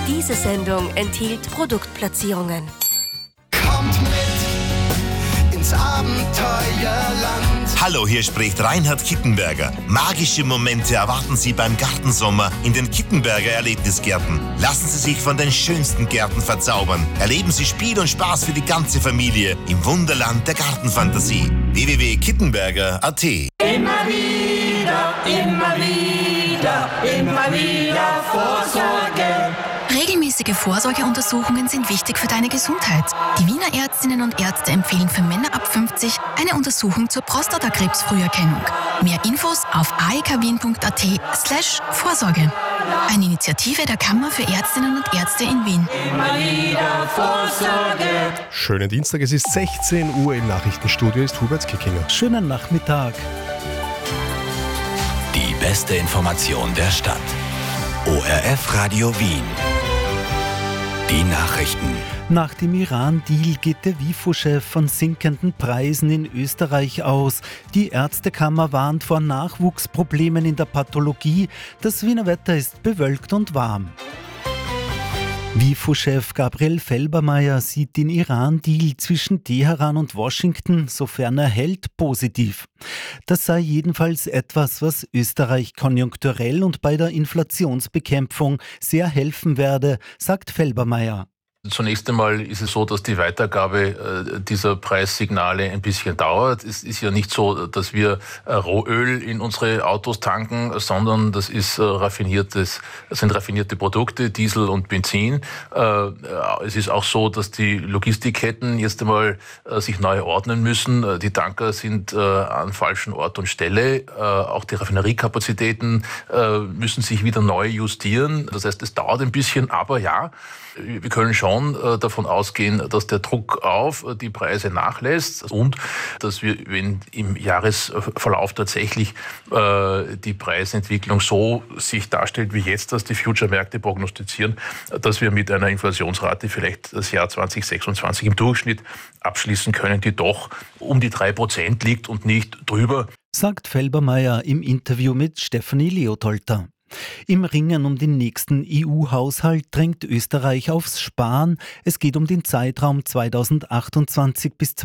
Diese Sendung enthielt Produktplatzierungen. Kommt mit ins Abenteuerland. Hallo, hier spricht Reinhard Kittenberger. Magische Momente erwarten Sie beim Gartensommer in den Kittenberger Erlebnisgärten. Lassen Sie sich von den schönsten Gärten verzaubern. Erleben Sie Spiel und Spaß für die ganze Familie im Wunderland der Gartenfantasie. www.kittenberger.at. Immer wieder, immer wieder, immer wieder Vorsorge. Regelmäßige Vorsorgeuntersuchungen sind wichtig für deine Gesundheit. Die Wiener Ärztinnen und Ärzte empfehlen für Männer ab 50 eine Untersuchung zur Prostatakrebsfrüherkennung. Mehr Infos auf aekwien.at/Vorsorge. Eine Initiative der Kammer für Ärztinnen und Ärzte in Wien. Immer wieder Vorsorge. Schönen Dienstag, es ist 16 Uhr im Nachrichtenstudio, ist Hubert Kickinger. Schönen Nachmittag. Die beste Information der Stadt. ORF Radio Wien. Die Nachrichten. Nach dem Iran-Deal geht der WIFO-Chef von sinkenden Preisen in Österreich aus. Die Ärztekammer warnt vor Nachwuchsproblemen in der Pathologie. Das Wiener Wetter ist bewölkt und warm. WIFO-Chef Gabriel Felbermayr sieht den Iran-Deal zwischen Teheran und Washington, sofern er hält, positiv. Das sei jedenfalls etwas, was Österreich konjunkturell und bei der Inflationsbekämpfung sehr helfen werde, sagt Felbermayr. Zunächst einmal ist es so, dass die Weitergabe dieser Preissignale ein bisschen dauert. Es ist ja nicht so, dass wir Rohöl in unsere Autos tanken, sondern das ist sind raffinierte Produkte, Diesel und Benzin. Es ist auch so, dass die Logistikketten jetzt einmal sich neu ordnen müssen. Die Tanker sind an falschen Ort und Stelle. Auch die Raffineriekapazitäten müssen sich wieder neu justieren. Das heißt, es dauert ein bisschen, aber ja, wir können schon davon ausgehen, dass der Druck auf die Preise nachlässt und dass wir, wenn im Jahresverlauf tatsächlich die Preisentwicklung so sich darstellt wie jetzt, dass die Future-Märkte prognostizieren, dass wir mit einer Inflationsrate vielleicht das Jahr 2026 im Durchschnitt abschließen können, die doch um die 3% liegt und nicht drüber. Sagt Felbermayr im Interview mit Stefanie Leotolter. Im Ringen um den nächsten EU-Haushalt drängt Österreich aufs Sparen. Es geht um den Zeitraum 2028 bis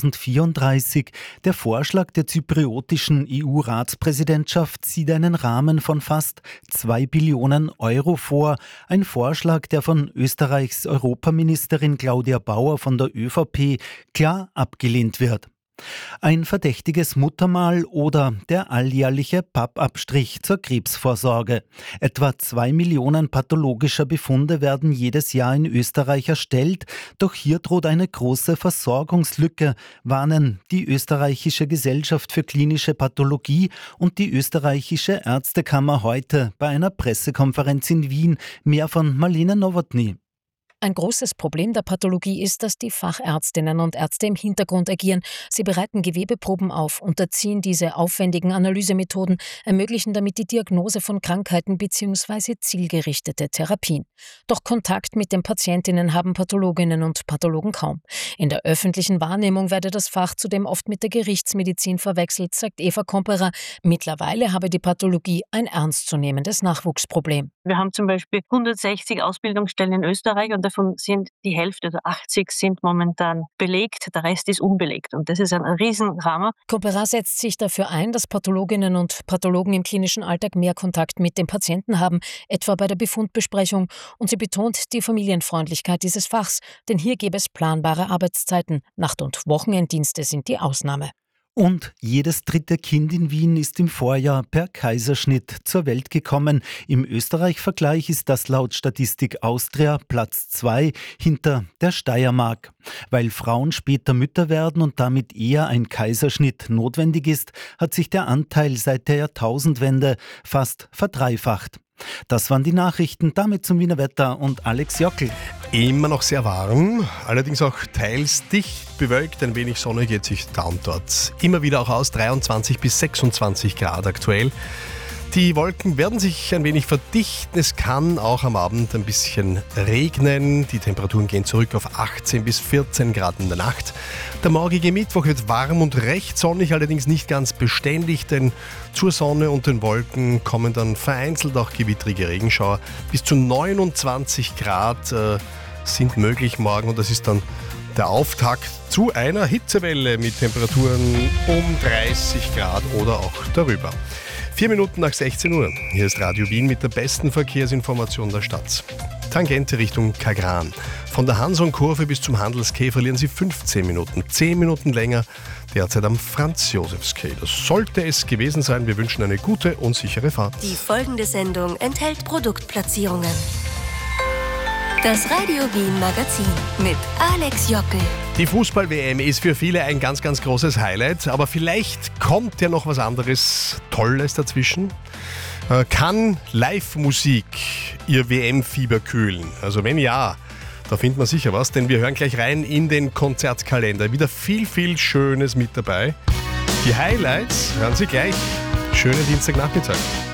2034. Der Vorschlag der zypriotischen EU-Ratspräsidentschaft sieht einen Rahmen von fast 2 Billionen Euro vor. Ein Vorschlag, der von Österreichs Europaministerin Claudia Bauer von der ÖVP klar abgelehnt wird. Ein verdächtiges Muttermal oder der alljährliche Pappabstrich zur Krebsvorsorge. Etwa 2 Millionen pathologischer Befunde werden jedes Jahr in Österreich erstellt, doch hier droht eine große Versorgungslücke, warnen die Österreichische Gesellschaft für klinische Pathologie und die Österreichische Ärztekammer heute bei einer Pressekonferenz in Wien. Mehr von Marlene Nowotny. Ein großes Problem der Pathologie ist, dass die Fachärztinnen und Ärzte im Hintergrund agieren. Sie bereiten Gewebeproben auf, unterziehen diese aufwendigen Analysemethoden, ermöglichen damit die Diagnose von Krankheiten bzw. zielgerichtete Therapien. Doch Kontakt mit den Patientinnen haben Pathologinnen und Pathologen kaum. In der öffentlichen Wahrnehmung werde das Fach zudem oft mit der Gerichtsmedizin verwechselt, sagt Eva Komperer. Mittlerweile habe die Pathologie ein ernstzunehmendes Nachwuchsproblem. Wir haben zum Beispiel 160 Ausbildungsstellen in Österreich und davon sind die Hälfte, also 80, sind momentan belegt, der Rest ist unbelegt. Und das ist ein Riesendrama. Komperer setzt sich dafür ein, dass Pathologinnen und Pathologen im klinischen Alltag mehr Kontakt mit den Patienten haben, etwa bei der Befundbesprechung. Und sie betont die Familienfreundlichkeit dieses Fachs, denn hier gäbe es planbare Arbeitszeiten. Nacht- und Wochenenddienste sind die Ausnahme. Und jedes dritte Kind in Wien ist im Vorjahr per Kaiserschnitt zur Welt gekommen. Im Österreich-Vergleich ist das laut Statistik Austria Platz 2 hinter der Steiermark. Weil Frauen später Mütter werden und damit eher ein Kaiserschnitt notwendig ist, hat sich der Anteil seit der Jahrtausendwende fast verdreifacht. Das waren die Nachrichten, damit zum Wiener Wetter und Alex Jockel. Immer noch sehr warm, allerdings auch teils dicht bewölkt, ein wenig Sonne geht sich da und dort immer wieder auch aus, 23 bis 26 Grad aktuell. Die Wolken werden sich ein wenig verdichten. Es kann auch am Abend ein bisschen regnen. Die Temperaturen gehen zurück auf 18 bis 14 Grad in der Nacht. Der morgige Mittwoch wird warm und recht sonnig, allerdings nicht ganz beständig, denn zur Sonne und den Wolken kommen dann vereinzelt auch gewittrige Regenschauer. Bis zu 29 Grad sind möglich morgen und das ist dann der Auftakt zu einer Hitzewelle mit Temperaturen um 30 Grad oder auch darüber. 4 Minuten nach 16 Uhr. Hier ist Radio Wien mit der besten Verkehrsinformation der Stadt. Tangente Richtung Kagran. Von der Hanson-Kurve bis zum Handelsquai verlieren Sie 15 Minuten. 10 Minuten länger derzeit am Franz-Josefs-Quai. Das sollte es gewesen sein. Wir wünschen eine gute und sichere Fahrt. Die folgende Sendung enthält Produktplatzierungen. Das Radio Wien Magazin mit Alex Joppel. Die Fußball-WM ist für viele ein ganz, ganz großes Highlight, aber vielleicht kommt ja noch was anderes Tolles dazwischen. Kann Live-Musik Ihr WM-Fieber kühlen? Also wenn ja, da findet man sicher was, denn wir hören gleich rein in den Konzertkalender. Wieder viel, viel Schönes mit dabei. Die Highlights hören Sie gleich. Schönen Dienstagnachmittag.